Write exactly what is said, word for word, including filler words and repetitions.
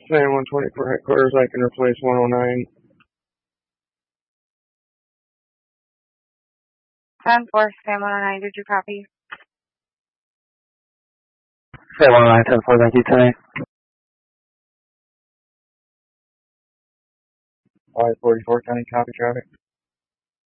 San one twenty-four headquarters, I can replace one oh nine. ten four, San one oh nine, did you copy? San one oh nine, ten four, thank you, tonight. five forty-four, County, copy traffic.